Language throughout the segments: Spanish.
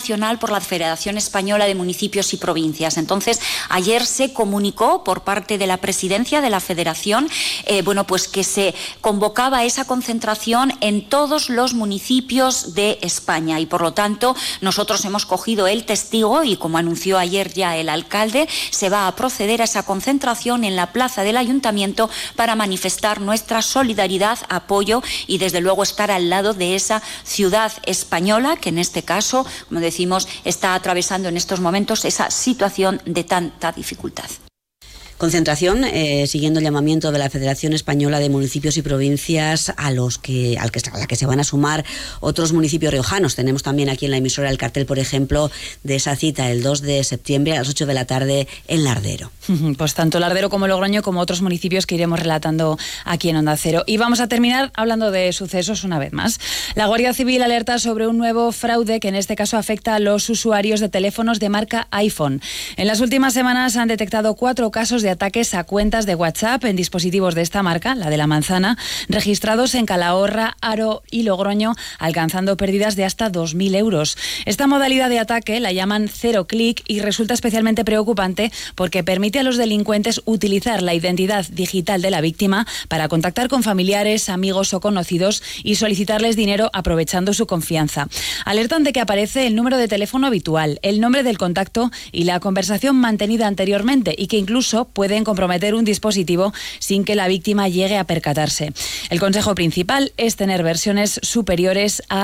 nacional por la Federación Española de Municipios y Provincias. Entonces, ayer se comunicó por parte de la presidencia de la Federación, pues que se convocaba esa concentración en todos los municipios de España y, por lo tanto, nosotros hemos cogido el testigo y, como anunció ayer ya el alcalde, se va a proceder a esa concentración en la plaza del Ayuntamiento para manifestar nuestra solidaridad, apoyo y, desde luego, estar al lado de esa ciudad española que, en este caso, como decimos, está atravesando en estos momentos esa situación de tanta dificultad. Concentración siguiendo el llamamiento de la Federación Española de Municipios y Provincias a la que se van a sumar otros municipios riojanos. Tenemos también aquí en la emisora el cartel, por ejemplo, de esa cita el 2 de septiembre a las 8 de la tarde en Lardero. Pues tanto Lardero como Logroño como otros municipios que iremos relatando aquí en Onda Cero. Y vamos a terminar hablando de sucesos una vez más. La Guardia Civil alerta sobre un nuevo fraude que en este caso afecta a los usuarios de teléfonos de marca iPhone. En las últimas semanas han detectado 4 casos de ataques a cuentas de WhatsApp en dispositivos de esta marca, la de La Manzana, registrados en Calahorra, Haro y Logroño, alcanzando pérdidas de hasta 2.000 euros. Esta modalidad de ataque la llaman cero clic y resulta especialmente preocupante porque permite a los delincuentes utilizar la identidad digital de la víctima para contactar con familiares, amigos o conocidos y solicitarles dinero aprovechando su confianza. Alertan de que aparece el número de teléfono habitual, el nombre del contacto y la conversación mantenida anteriormente y que incluso pueden comprometer un dispositivo sin que la víctima llegue a percatarse. El consejo principal es tener versiones superiores a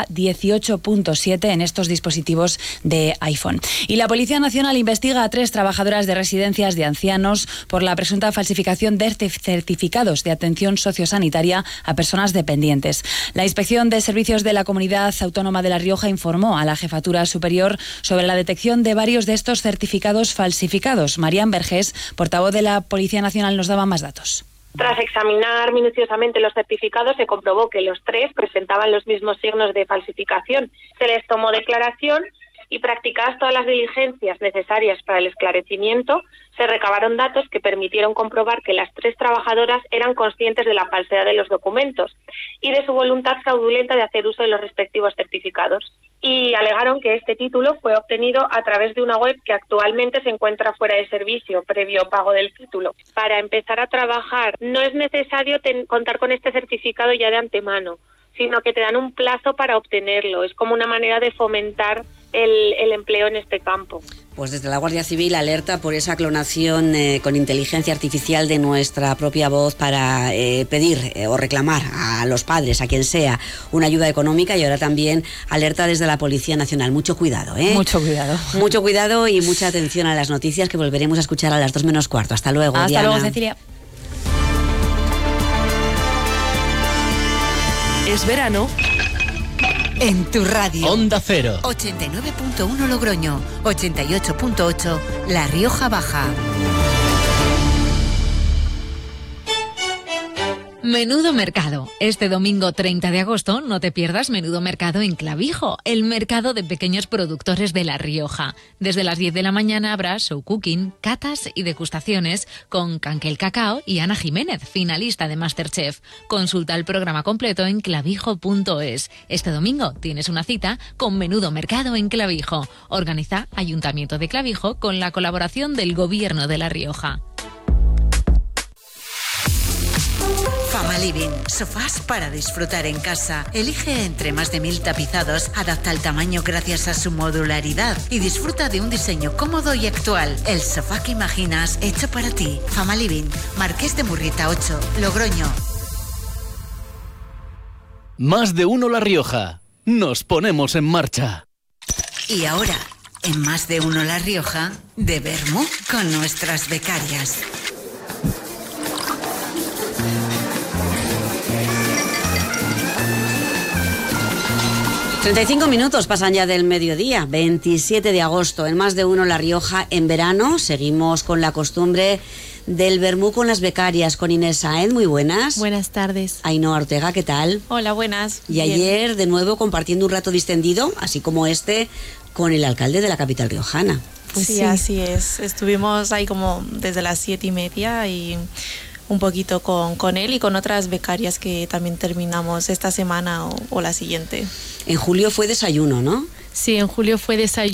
18.7 en estos dispositivos de iPhone. Y la Policía Nacional investiga a 3 trabajadoras de residencias de ancianos por la presunta falsificación de certificados de atención sociosanitaria a personas dependientes. La Inspección de Servicios de la Comunidad Autónoma de La Rioja informó a la Jefatura Superior sobre la detección de varios de estos certificados falsificados. Marían Vergés, portavoz de la Policía Nacional, nos daba más datos. Tras examinar minuciosamente los certificados, se comprobó que los 3 presentaban los mismos signos de falsificación. Se les tomó declaración y, practicadas todas las diligencias necesarias para el esclarecimiento, se recabaron datos que permitieron comprobar que las 3 trabajadoras eran conscientes de la falsedad de los documentos y de su voluntad fraudulenta de hacer uso de los respectivos certificados. Y alegaron que este título fue obtenido a través de una web que actualmente se encuentra fuera de servicio, previo pago del título. Para empezar a trabajar no es necesario contar con este certificado ya de antemano, sino que te dan un plazo para obtenerlo. Es como una manera de fomentar el empleo en este campo. Pues desde la Guardia Civil alerta por esa clonación con inteligencia artificial de nuestra propia voz para pedir o reclamar a los padres, a quien sea, una ayuda económica, y ahora también alerta desde la Policía Nacional. Mucho cuidado, ¿eh? Mucho cuidado. Mucho cuidado y mucha atención a las noticias que volveremos a escuchar a las 2 menos cuarto. Hasta luego, Hasta Diana. luego, Cecilia. Es verano en tu radio. Onda Cero. 89.1 Logroño, 88.8 La Rioja Baja. Menudo Mercado. Este domingo 30 de agosto no te pierdas Menudo Mercado en Clavijo, el mercado de pequeños productores de La Rioja. Desde las 10 de la mañana habrá show cooking, catas y degustaciones con Canquel Cacao y Ana Jiménez, finalista de MasterChef. Consulta el programa completo en clavijo.es. Este domingo tienes una cita con Menudo Mercado en Clavijo. Organiza Ayuntamiento de Clavijo con la colaboración del Gobierno de La Rioja. Fama Living, sofás para disfrutar en casa. Elige entre más de 1000 tapizados, adapta el tamaño gracias a su modularidad y disfruta de un diseño cómodo y actual. El sofá que imaginas, hecho para ti. Fama Living, Marqués de Murrieta 8, Logroño. Más de uno La Rioja. Nos ponemos en marcha. Y ahora, en Más de uno La Rioja, de Vermú con nuestras becarias. ...35 minutos pasan ya del mediodía, 27 de agosto, en Más de uno La Rioja en verano. Seguimos con la costumbre del vermú con las becarias, con Inés Sáenz. Muy buenas. Buenas tardes. Ainhoa Ortega, ¿qué tal? Hola, buenas. Y bien. Ayer, de nuevo, compartiendo un rato distendido, así como este, con el alcalde de la capital riojana. Pues sí, así es. Estuvimos ahí como desde las 7:30 y un poquito con él y con otras becarias que también terminamos esta semana o la siguiente. En julio fue desayuno, ¿no? Sí, en julio fue desayuno.